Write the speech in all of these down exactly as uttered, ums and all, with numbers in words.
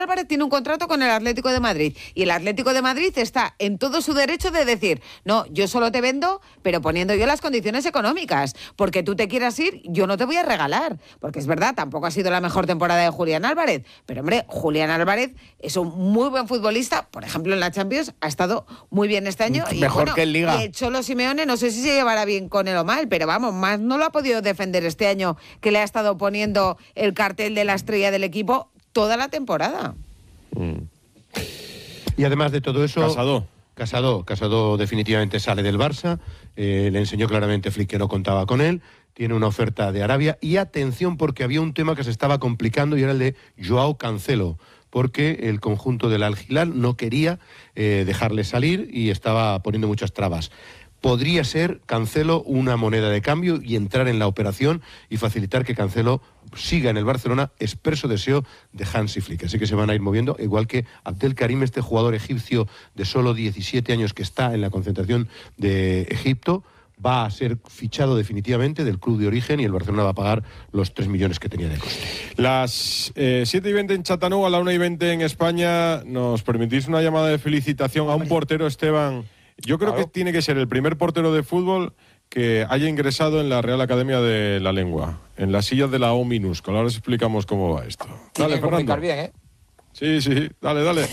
Álvarez tiene un contrato con el Atlético de Madrid y el Atlético de Madrid está en todo su derecho de decir, no, yo solo te vendo, pero poniendo yo las condiciones económicas, porque tú te quieras ir, yo no te voy a regalar, porque es verdad, tampoco ha sido la mejor temporada de Julián Álvarez, pero hombre, Julián Álvarez es un muy buen futbolista, por ejemplo en la Champions ha estado muy bien este año. Mejor y, bueno, que en Liga. Y el Cholo Simeone no sé si se llevará bien con él o mal, pero vamos, más no lo ha podido defender este año, que le ha estado poniendo el cartel de la estrella del equipo toda la temporada. Mm. Y además de todo eso, Casado. Casado, Casado definitivamente sale del Barça, eh, le enseñó claramente Flick que no contaba con él, tiene una oferta de Arabia y atención porque había un tema que se estaba complicando y era el de Joao Cancelo, porque el conjunto del Al Hilal no quería eh, dejarle salir y estaba poniendo muchas trabas. Podría ser Cancelo una moneda de cambio y entrar en la operación y facilitar que Cancelo siga en el Barcelona, expreso deseo de Hansi Flick. Así que se van a ir moviendo, igual que Abdelkarim, este jugador egipcio de solo diecisiete años que está en la concentración de Egipto, va a ser fichado definitivamente del club de origen y el Barcelona va a pagar los tres millones que tenía de coste. Las eh, siete y veinte en Chattanooga, la una y veinte en España. ¿Nos permitís una llamada de felicitación a un portero, Esteban? Yo creo claro. que tiene que ser el primer portero de fútbol que haya ingresado en la Real Academia de la Lengua, en las sillas de la O minúscula. Ahora os explicamos cómo va esto. Tiene Dale, que Fernando. bien, ¿eh? Sí, sí, dale, dale.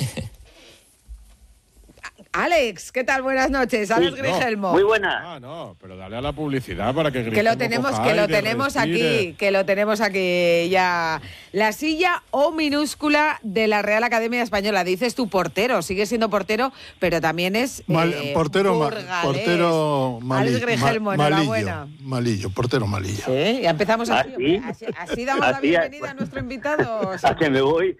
Alex, ¿qué tal? Buenas noches. Alex Sí, Grigelmo. No. Muy buena. Ah, no, pero dale a la publicidad para que Grigelmo Que lo tenemos, coja que lo aire, tenemos respire. aquí, que lo tenemos aquí ya. La silla O minúscula de la Real Academia Española. Dices tu portero, sigue siendo portero, pero también es Mal, eh, portero, ma, burgalés. portero malillo, Alex Grigelmo, ma, enhorabuena. malillo, malillo, portero malillo. Sí, ya empezamos así. ¿Ah, sí? Así, así damos ¿Ah, la sí? bienvenida a nuestro invitado. ¿A que me voy?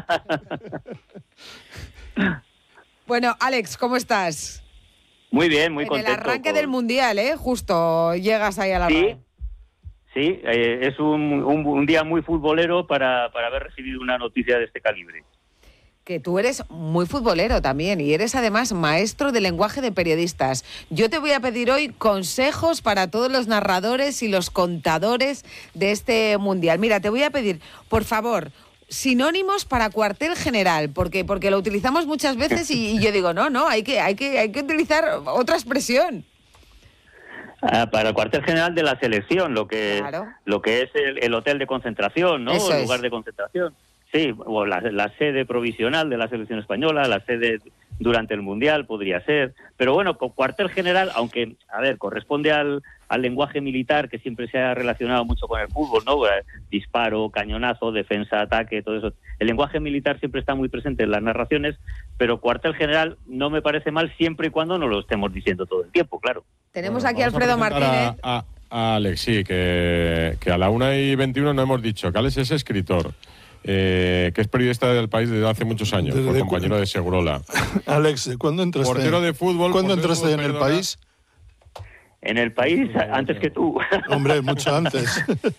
Bueno, Alex, ¿cómo estás? Muy bien, muy en contento. En el arranque con... del Mundial, ¿eh? Justo llegas ahí a la Sí, radio. sí, eh, es un, un, un día muy futbolero para, para haber recibido una noticia de este calibre. Que tú eres muy futbolero también y eres además maestro de lenguaje de periodistas. Yo te voy a pedir hoy consejos para todos los narradores y los contadores de este Mundial. Mira, te voy a pedir, por favor, sinónimos para cuartel general, porque porque lo utilizamos muchas veces y, y yo digo, no, no, hay que hay que hay que utilizar otra expresión. Ah, para el cuartel general de la selección, lo que claro. lo que es el, el hotel de concentración, ¿no? Eso el es. lugar de concentración. Sí, o la, la sede provisional de la selección española, la sede durante el Mundial podría ser. Pero bueno, con cuartel general, aunque, a ver, corresponde al, al lenguaje militar que siempre se ha relacionado mucho con el fútbol, ¿no? Disparo, cañonazo, defensa, ataque, todo eso. El lenguaje militar siempre está muy presente en las narraciones, pero cuartel general no me parece mal siempre y cuando no lo estemos diciendo todo el tiempo, claro. Tenemos Bueno, aquí a Alfredo Martínez. A, a, a Alex, sí, que, que a la una y veintiuno no hemos dicho que Alex es escritor. Eh, que es periodista del país desde hace muchos años, Desde fue cu- compañero de Segurola. Alex, ¿cuándo entraste? Portero de fútbol. ¿Cuándo portero de entraste fútbol, en el perdona. país? En el país, antes que tú. Hombre, mucho antes.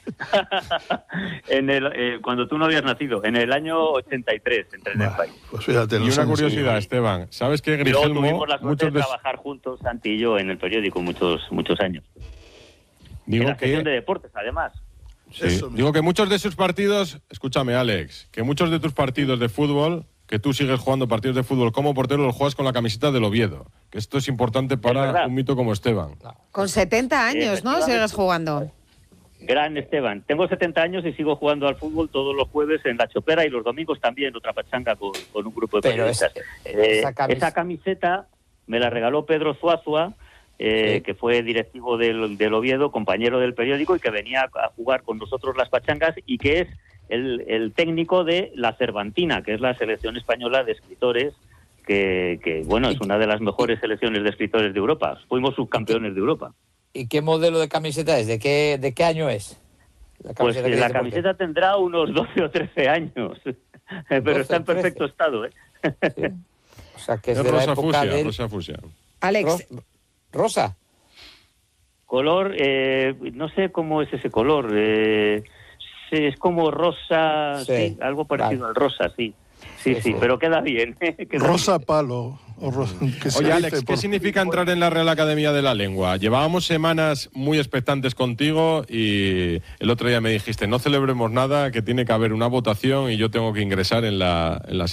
en el, eh, cuando tú no habías nacido, en el año ochenta y tres entré en el Bah, país. pues fíjate, Y los una años curiosidad, que- Esteban, ¿sabes que Y luego Grigelmo, tuvimos la suerte muchos de de, trabajar juntos, Santi y yo, en el periódico muchos muchos años. digo en la sección de que, deportes, además. sí, Eso mismo. digo que muchos de sus partidos, escúchame Alex, que muchos de tus partidos de fútbol, que tú sigues jugando partidos de fútbol como portero, los juegas con la camiseta del Oviedo, que esto es importante Es para verdad. un mito como Esteban. Con setenta años, ¿no? efectivamente. Sigues jugando. Gran Esteban. Tengo setenta años y sigo jugando al fútbol todos los jueves en La Chopera y los domingos también, otra pachanga con, con un grupo de Pero periodistas. esa- Eh, esa camis- esa camiseta me la regaló Pedro Zuazua, eh, Sí. que fue directivo del, del Oviedo, compañero del periódico y que venía a jugar con nosotros las pachangas y que es el, el técnico de la Cervantina, que es la selección española de escritores, que, que bueno, es una de las mejores selecciones de escritores de Europa. Fuimos subcampeones de Europa. ¿Y qué modelo de camiseta es? ¿De qué, de qué año es? La Pues camiseta eh, que la dice camiseta tendrá unos doce o trece años, pero doce, está en perfecto trece. estado, ¿eh? Porqué. Sí. O sea, que es, Es de la rosa época fusia, del... rosa fusia. Alex, Ro- ¿Rosa? Color, eh, no sé cómo es ese color, eh, sí, es como rosa, sí, Sí, algo parecido vale. al rosa, sí. Sí, Sí, sí, sí. pero queda bien. queda Rosa bien. palo. O ro- que se Oye, dice Alex, ¿qué por- significa entrar en la Real Academia de la Lengua? Llevábamos semanas muy expectantes contigo y el otro día me dijiste, no celebremos nada, que tiene que haber una votación y yo tengo que ingresar en la, en la